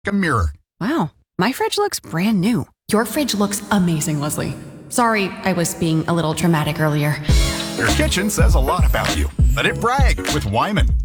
a mirror. Wow, my fridge looks brand new. Your fridge looks amazing, Leslie. Sorry, I was being a little dramatic earlier. Your kitchen says a lot about you. Let it brag with Wyman.